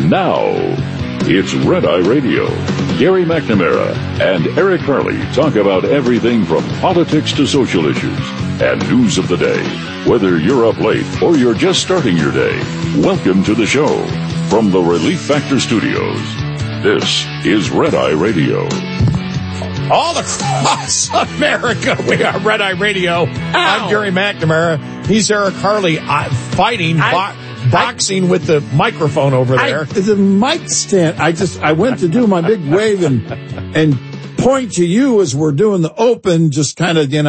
Now, it's Red Eye Radio. Gary McNamara and Eric Harley talk about everything from politics to social issues and news of the day. Whether you're up late or you're just starting your day, welcome to the show. From the Relief Factor Studios, this is Red Eye Radio. All across America, we are Red Eye Radio. I'm Gary McNamara. He's Eric Harley, fighting, boxing with the microphone over there. The mic stand, I went to do my big wave and point to you as we're doing the open, just kind of,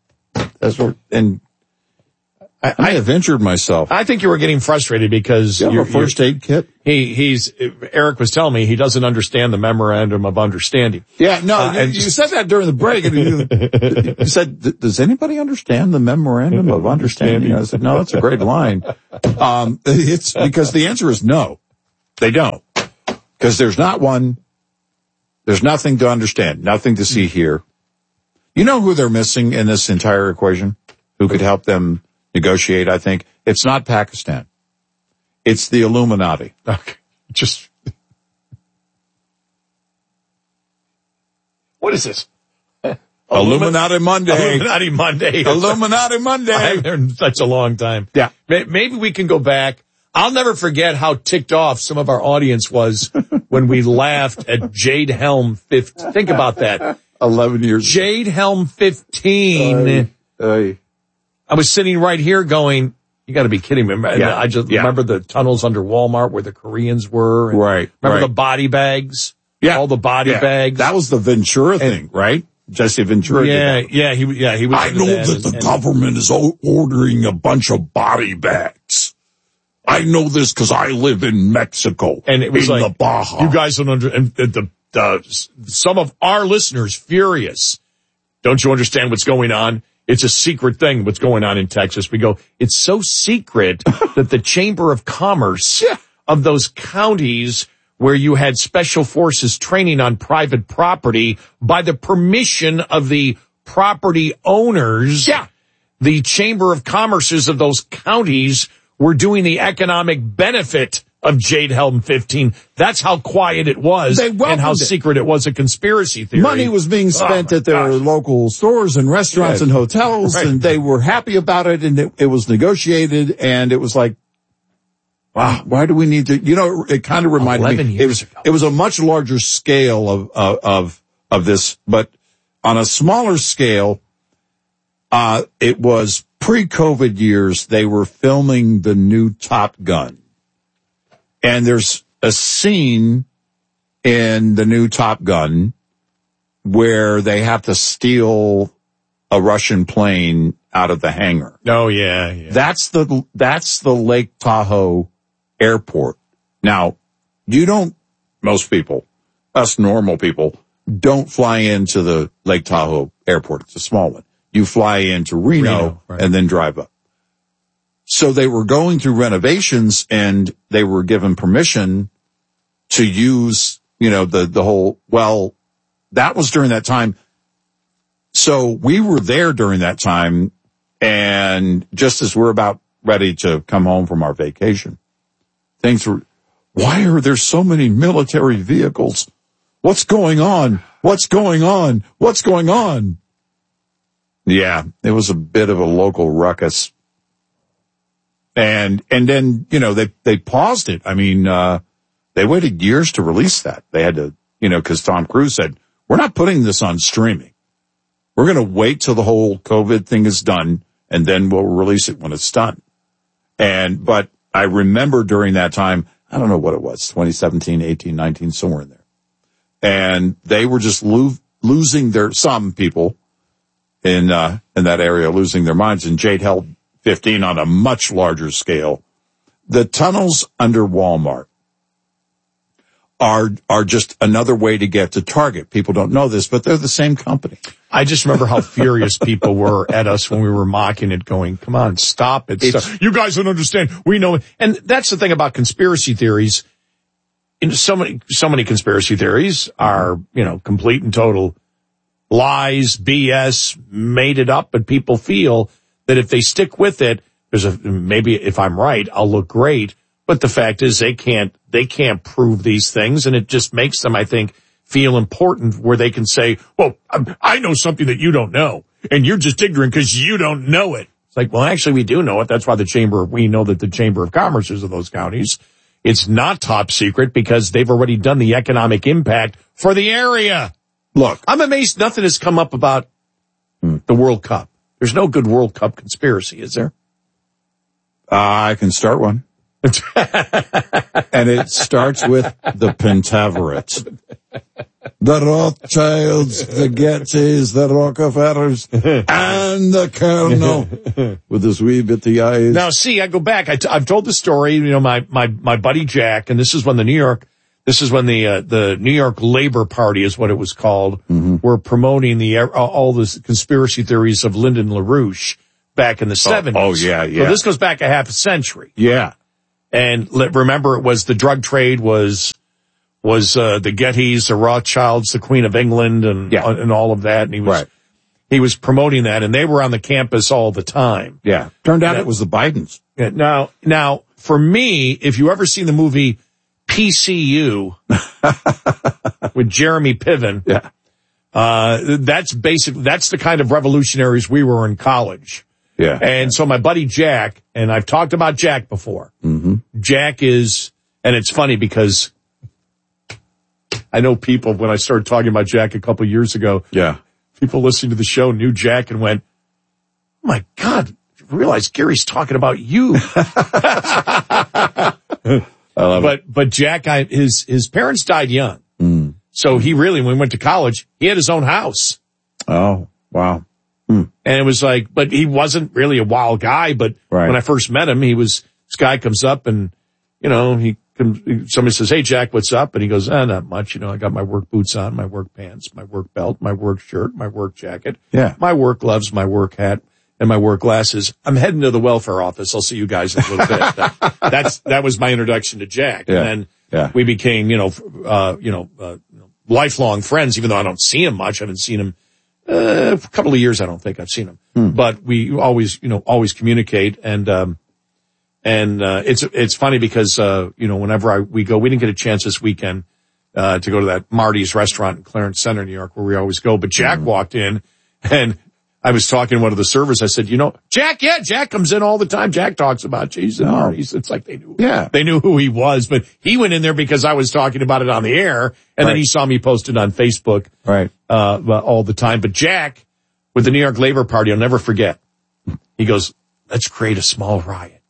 I have injured myself. I think you were getting frustrated because your first aid kit. Eric was telling me he doesn't understand the memorandum of understanding. Yeah, no, you said that during the break. And you said, "Does anybody understand the memorandum of understanding?" I said, "No, that's a great line." It's because the answer is no, they don't, because there's not one. There's nothing to understand, nothing to see here. You know who they're missing in this entire equation? Who could help them negotiate? I think it's not Pakistan. It's the Illuminati. Okay. What is this? Illuminati Monday. Illuminati Monday. Illuminati Monday. Such a long time. Yeah. Maybe we can go back. I'll never forget how ticked off some of our audience was when we laughed at Jade Helm 15. Think about that. 11 years. Jade Helm 15. I was sitting right here going, you got to be kidding me. I just remember the tunnels under Walmart where the Koreans were. Right. Remember the body bags? Yeah. All the body bags. That was the Ventura thing, right? Jesse Ventura. He was. I know that the government is ordering a bunch of body bags. I know this because I live in Mexico. And it was in like, the Baja. You guys don't understand. Some of our listeners furious. Don't you understand what's going on? It's a secret thing, what's going on in Texas. We go, it's so secret that the Chamber of Commerce of those counties where you had special forces training on private property by the permission of the property owners. Yeah. The Chamber of Commerces of those counties were doing the economic benefit of Jade Helm 15. That's how quiet it was and how secret it was, a conspiracy theory. Money was being spent at their local stores and restaurants and hotels, and they were happy about it, and it was negotiated, and it was like, wow, why do we need to, it kind of reminded me, it was a much larger scale of this, but on a smaller scale, it was pre-COVID years, they were filming the new Top Gun. And there's a scene in the new Top Gun where they have to steal a Russian plane out of the hangar. Oh, yeah. That's the Lake Tahoe airport. Now, most people, us normal people, don't fly into the Lake Tahoe airport. It's a small one. You fly into Reno and then drive up. So they were going through renovations and they were given permission to use, the whole, that was during that time. So we were there during that time, and just as we're about ready to come home from our vacation, why are there so many military vehicles? What's going on? What's going on? What's going on? Yeah, it was a bit of a local ruckus. And then, they paused it. I mean, they waited years to release that. They had to, because Tom Cruise said, we're not putting this on streaming. We're going to wait till the whole COVID thing is done, and then we'll release it when it's done. But I remember during that time, I don't know what it was, 2017, 18, 19, somewhere in there. And they were just losing some people in that area, losing their minds. And Jade Helm 15 on a much larger scale. The tunnels under Walmart are just another way to get to Target. People don't know this, but they're the same company. I just remember how furious people were at us when we were mocking it, going, come on, stop it. You guys don't understand. We know it. And that's the thing about conspiracy theories. So many conspiracy theories are, complete and total lies, BS, made it up, but people feel that if they stick with it, maybe if I'm right, I'll look great. But the fact is they can't they can't prove these things, and it just makes them, I think, feel important where they can say, well, I know something that you don't know, and you're just ignorant because you don't know it. It's like, well, actually, we do know it. That's why we know that the Chamber of Commerce is of those counties. It's not top secret because they've already done the economic impact for the area. Look, I'm amazed nothing has come up about the World Cup. There's no good World Cup conspiracy, is there? I can start one. And it starts with the Pentaverates. The Rothschilds, the Getzes, the Rockefellers, and the Colonel with his wee bitty eyes. Now, see, I go back. I've told the story, you know, my buddy Jack, and this is when the New York Labor Party is what it was called, were promoting all the conspiracy theories of Lyndon LaRouche back in the 70s. Oh, yeah. So this goes back a half a century. Yeah. And remember, it was the drug trade was the Gettys, the Rothschilds, the Queen of England, and all of that. And he was promoting that, and they were on the campus all the time. Yeah. Turned out it was the Bidens. Yeah, now, for me, if you ever seen the movie PCU with Jeremy Piven, that's the kind of revolutionaries we were in college. Yeah. And so my buddy Jack, and I've talked about Jack before. Jack is, and it's funny because I know people, when I started talking about Jack a couple of years ago, people listening to the show knew Jack and went, oh my God, I realize Gary's talking about you. But Jack, his parents died young. So he really, when we went to college, he had his own house. Oh, wow. And it was like, but he wasn't really a wild guy, but when I first met him, this guy comes up and, you know, somebody says, hey, Jack, what's up? And he goes, not much. You know, I got my work boots on, my work pants, my work belt, my work shirt, my work jacket, my work gloves, my work hat, and my work glasses. I'm heading to the welfare office. I'll see you guys in a little bit. That was my introduction to Jack. And then we became, lifelong friends, even though I don't see him much. I haven't seen him a couple of years. I don't think I've seen him, but we always communicate. And it's funny because, whenever we go, we didn't get a chance this weekend, to go to that Marty's restaurant in Clarence Center, New York, where we always go. But Jack walked in and I was talking to one of the servers. I said, Jack comes in all the time. Jack talks about cheese and Marty's. It's like they knew who he was, but he went in there because I was talking about it on the air. And then he saw me posted on Facebook, all the time. But Jack, with the New York Labor Party, I'll never forget. He goes, let's create a small riot.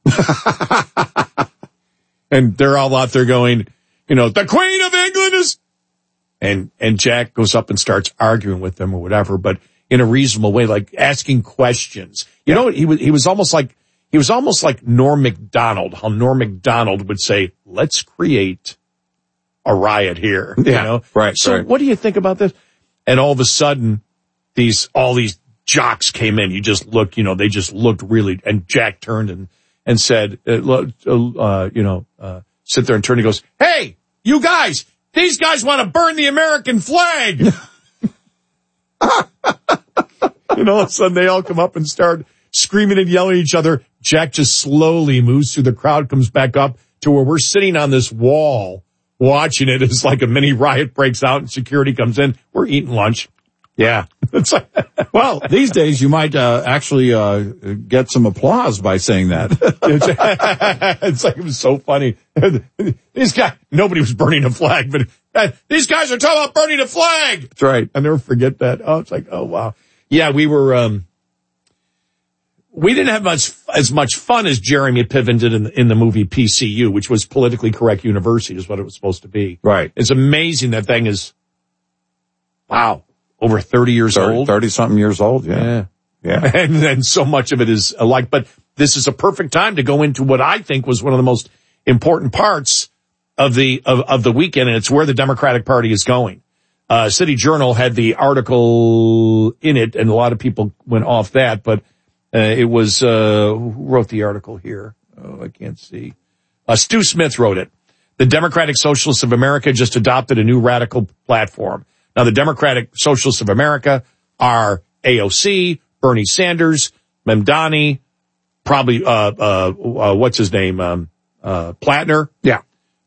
And they're all out there going, the Queen of England is, and Jack goes up and starts arguing with them or whatever, but in a reasonable way, like asking questions. He was almost like Norm Macdonald, how Norm Macdonald would say, let's create a riot here. So what do you think about this? And all of a sudden, all these jocks came in. You just look, they just looked really, and Jack turned and said, sit there and turned and goes, hey, you guys, these guys want to burn the American flag. All of a sudden they all come up and start screaming and yelling at each other. Jack just slowly moves through the crowd, comes back up to where we're sitting on this wall watching it. It's like a mini riot breaks out and security comes in. We're eating lunch. Yeah. It's like, well, these days you might actually get some applause by saying that. It's like, it was so funny. These guys, nobody was burning a flag, but these guys are talking about burning a flag. That's right. I'll never forget that. Oh, it's like, oh, wow. Yeah, we didn't have as much fun as Jeremy Piven did in the movie PCU, which was Politically Correct University, is what it was supposed to be. Right. It's amazing that thing is, wow, over 30 years old. 30-something years old, yeah. And then so much of it is alike. But this is a perfect time to go into what I think was one of the most important parts of the weekend, and it's where the Democratic Party is going. City Journal had the article in it, and a lot of people went off that, but it was who wrote the article here? Oh, I can't see. Stu Smith wrote it. The Democratic Socialists of America just adopted a new radical platform. Now, the Democratic Socialists of America are AOC, Bernie Sanders, Mamdani, probably what's his name? Plattner. Yeah.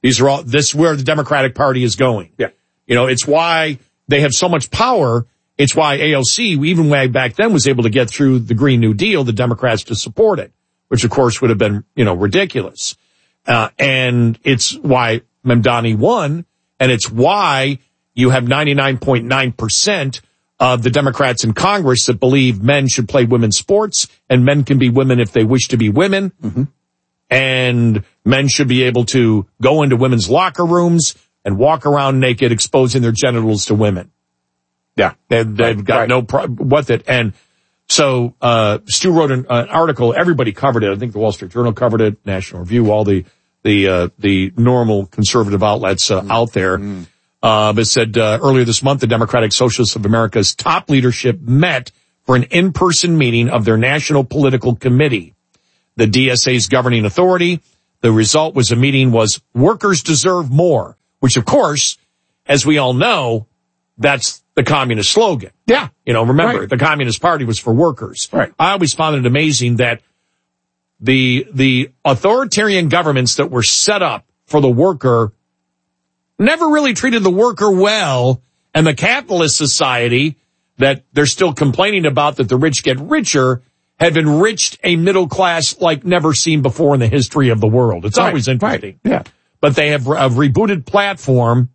This is where the Democratic Party is going. Yeah. It's why they have so much power. It's why AOC, even way back then, was able to get through the Green New Deal, the Democrats to support it, which of course would have been, ridiculous. And it's why Mamdani won, and it's why you have 99.9% of the Democrats in Congress that believe men should play women's sports, and men can be women if they wish to be women. Mm-hmm. And men should be able to go into women's locker rooms and walk around naked, exposing their genitals to women. Yeah. They've got no problem with it. And so, Stu wrote an article. Everybody covered it. I think the Wall Street Journal covered it, National Review, all the normal conservative outlets, out there. It said, earlier this month, the Democratic Socialists of America's top leadership met for an in-person meeting of their National Political Committee, the DSA's governing authority. The result was workers deserve more, which of course, as we all know, that's the communist slogan. Yeah. Remember, right. The Communist Party was for workers. Right. I always found it amazing that the authoritarian governments that were set up for the worker never really treated the worker well, and the capitalist society that they're still complaining about, that the rich get richer, have enriched a middle class like never seen before in the history of the world. It's always interesting. Right. Yeah. But they have a rebooted platform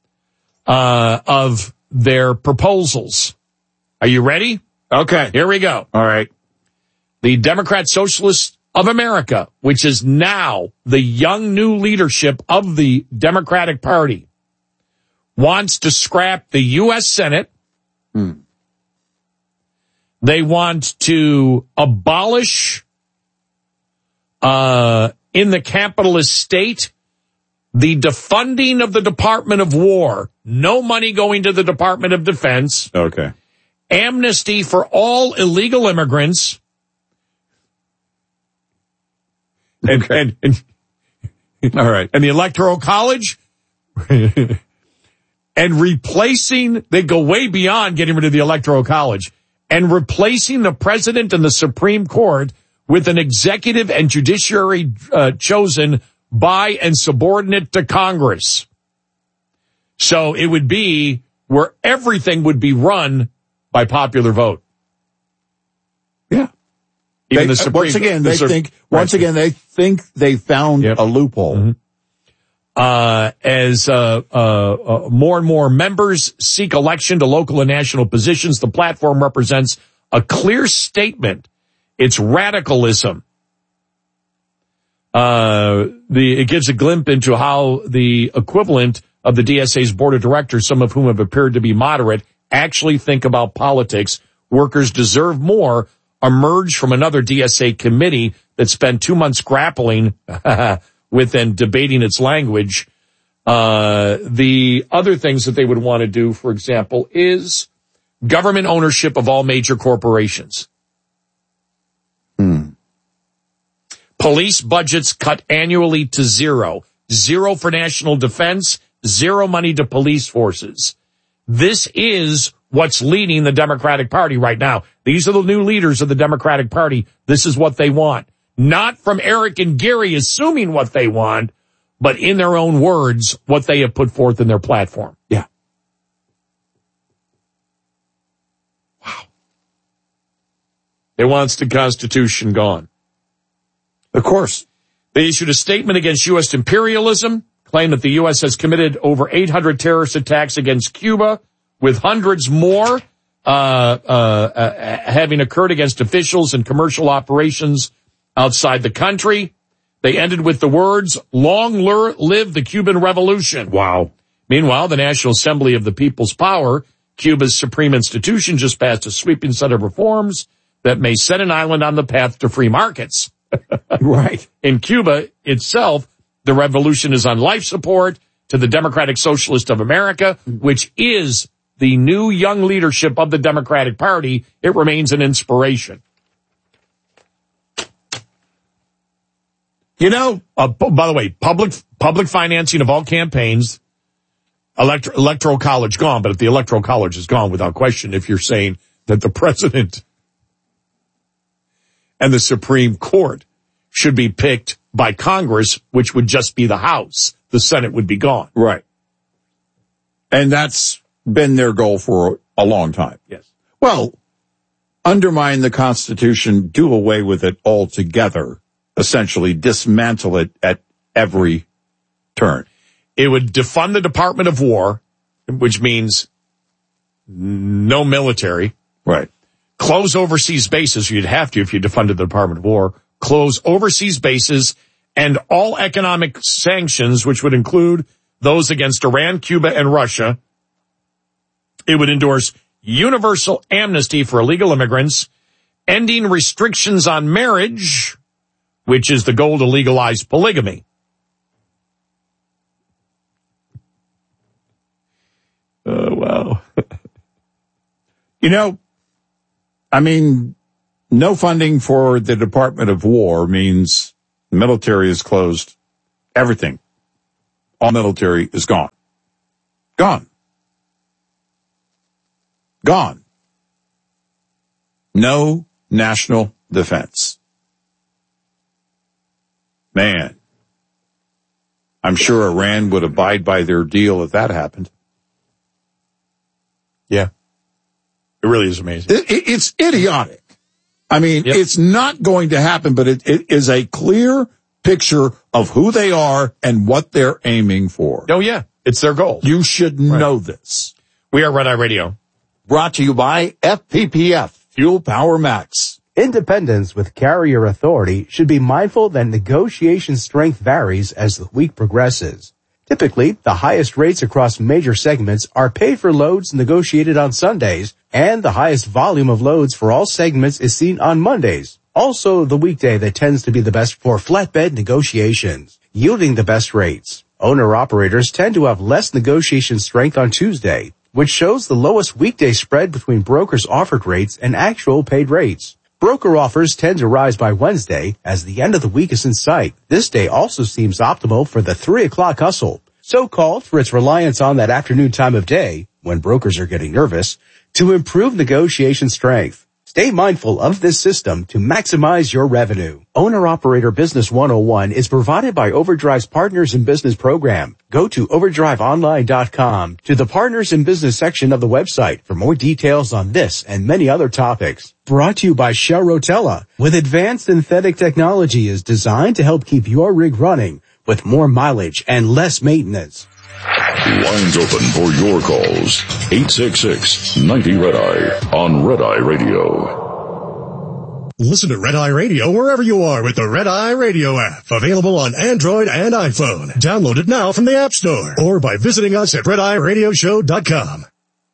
of their proposals. Are you ready? Okay. Here we go. All right. The Democrat Socialists of America, which is now the young new leadership of the Democratic Party, wants to scrap the U.S. Senate. They want to abolish, in the capitalist state, the defunding of the Department of War. No money going to the Department of Defense. Okay. Amnesty for all illegal immigrants. And all right. And the Electoral College. And replacing, they go way beyond getting rid of the Electoral College, and replacing the president and the Supreme Court with an executive and judiciary chosen by and subordinate to Congress. So it would be where everything would be run by popular vote. Yeah. Even the Supreme, once again, they think they found a loophole. Mm-hmm. As more and more members seek election to local and national positions, the platform represents a clear statement. It's radicalism. It gives a glimpse into how the equivalent of the DSA's board of directors, some of whom have appeared to be moderate, actually think about politics. Workers deserve more emerged from another DSA committee that spent 2 months grappling with and debating its language. The other things that they would want to do, for example, is government ownership of all major corporations. Police budgets cut annually to zero. Zero for national defense, zero money to police forces. This is what's leading the Democratic Party right now. These are the new leaders of the Democratic Party. This is what they want. Not from Eric and Gary assuming what they want, but in their own words, what they have put forth in their platform. Yeah. Wow. It wants the Constitution gone. Of course. They issued a statement against U.S. imperialism, claimed that the U.S. has committed over 800 terrorist attacks against Cuba, with hundreds more having occurred against officials and commercial operations outside the country. They ended with the words, "Long live the Cuban Revolution." Wow. Meanwhile, the National Assembly of the People's Power, Cuba's supreme institution, just passed a sweeping set of reforms that may set an island on the path to free markets. Right. In Cuba itself, the revolution is on life support to the Democratic Socialist of America, which is the new young leadership of the Democratic Party. It remains an inspiration. By the way, public financing of all campaigns, electoral college gone, but if the electoral college is gone without question, if you're saying that the president and the Supreme Court should be picked by Congress, which would just be the House. the Senate would be gone. Right. And that's been their goal for a long time. Yes. Well, undermine the Constitution, do away with it altogether, essentially dismantle it at every turn. It would defund the Department of War, which means no military. Right. Close overseas bases. You'd have to if you defunded the Department of War. Close overseas bases and all economic sanctions, which would include those against Iran, Cuba, and Russia. It would endorse universal amnesty for illegal immigrants, ending restrictions on marriage, which is the goal to legalize polygamy. Oh, wow. You know, I mean, no funding for the Department of War means the military is closed. Everything. All military is gone. Gone. Gone. No national defense. Man, I'm sure Iran would abide by their deal if that happened. Yeah. It really is amazing. It's idiotic. I mean, It's not going to happen, but it is a clear picture of who they are and what they're aiming for. Oh, yeah. It's their goal. You should know this. We are Red Eye Radio. Brought to you by FPPF, Fuel Power Max. Independents with carrier authority should be mindful that negotiation strength varies as the week progresses. Typically, the highest rates across major segments are paid for loads negotiated on Sundays, and the highest volume of loads for all segments is seen on Mondays. Also, the weekday that tends to be the best for flatbed negotiations, yielding the best rates. Owner-operators tend to have less negotiation strength on Tuesday, which shows the lowest weekday spread between brokers' offered rates and actual paid rates. Broker offers tend to rise by Wednesday as the end of the week is in sight. This day also seems optimal for the 3 o'clock hustle, so-called for its reliance on that afternoon time of day, when brokers are getting nervous, to improve negotiation strength. Stay mindful of this system to maximize your revenue. Owner-Operator Business 101 is provided by Overdrive's Partners in Business program. Go to overdriveonline.com to the Partners in Business section of the website for more details on this and many other topics. Brought to you by Shell Rotella, with advanced synthetic technology is designed to help keep your rig running with more mileage and less maintenance. Lines open for your calls. 866-90-RED-EYE on Red Eye Radio. Listen to Red Eye Radio wherever you are with the Red Eye Radio app. Available on Android and iPhone. Download it now from the App Store or by visiting us at RedEyeRadioshow.com.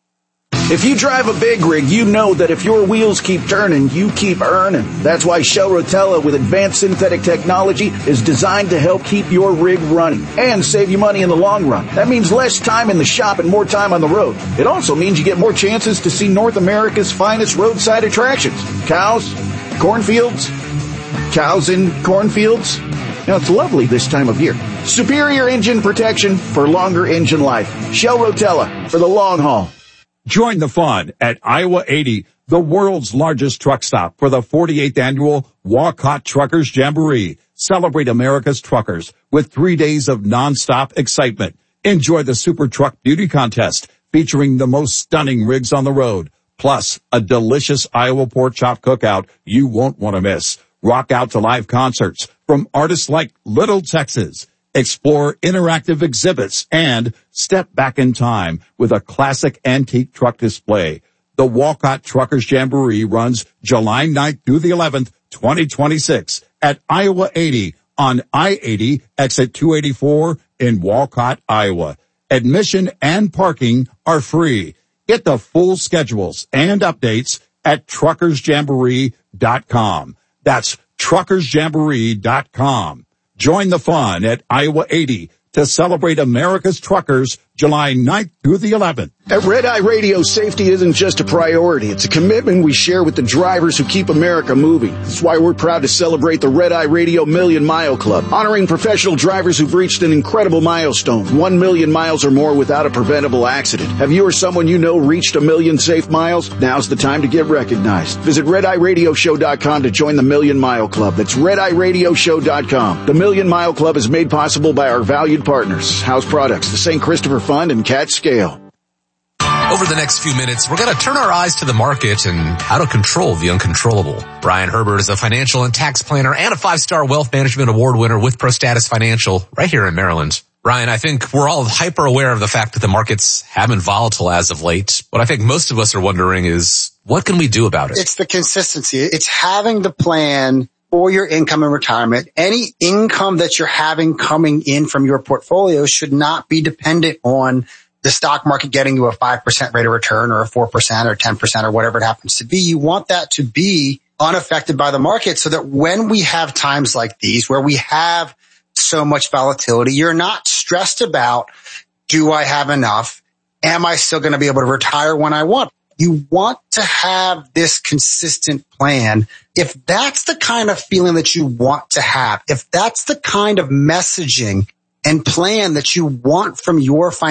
If you drive a big rig, you know that if your wheels keep turning, you keep earning. That's why Shell Rotella with advanced synthetic technology is designed to help keep your rig running and save you money in the long run. That means less time in the shop and more time on the road. It also means you get more chances to see North America's finest roadside attractions. Cows, cornfields, cows in cornfields. Now, it's lovely this time of year. Superior engine protection for longer engine life. Shell Rotella for the long haul. Join the fun at Iowa 80, the world's largest truck stop, for the 48th annual Walcott Truckers Jamboree. Celebrate America's truckers with 3 days of nonstop excitement. Enjoy the Super Truck Beauty Contest featuring the most stunning rigs on the road, plus a delicious Iowa pork chop cookout you won't want to miss. Rock out to live concerts from artists like Little Texas. Explore interactive exhibits and step back in time with a classic antique truck display. The Walcott Truckers Jamboree runs July 9th through the 11th, 2026 at Iowa 80 on I-80 exit 284 in Walcott, Iowa. Admission and parking are free. Get the full schedules and updates at truckersjamboree.com. That's truckersjamboree.com. Join the fun at Iowa 80 to celebrate America's truckers July 9th through the 11th. At Red Eye Radio, safety isn't just a priority. It's a commitment we share with the drivers who keep America moving. That's why we're proud to celebrate the Red Eye Radio Million Mile Club, honoring professional drivers who've reached an incredible milestone, 1 million miles or more without a preventable accident. Have you or someone you know reached 1 million safe miles? Now's the time to get recognized. Visit RedEyeRadioshow.com to join the Million Mile Club. That's RedEyeRadioshow.com. The Million Mile Club is made possible by our valued Trusted partners, House Products, the St. Christopher Fund, and Cat Scale. Over the next few minutes, we're going to turn our eyes to the market and how to control the uncontrollable. Brian Herbert is a financial and tax planner and a 5-star wealth management award winner with ProStatus Financial right here in Maryland. Brian, I think we're all hyper aware of the fact that the markets have been volatile as of late. What I think most of us are wondering is, what can we do about it? It's the consistency. It's having the plan for your income and retirement. Any income that you're having coming in from your portfolio should not be dependent on the stock market getting you a 5% rate of return or a 4% or 10% or whatever it happens to be. You want that to be unaffected by the market so that when we have times like these where we have so much volatility, you're not stressed about, do I have enough? Am I still going to be able to retire when I want? You want to have this consistent plan. If that's the kind of feeling that you want to have, if that's the kind of messaging and plan that you want from your financial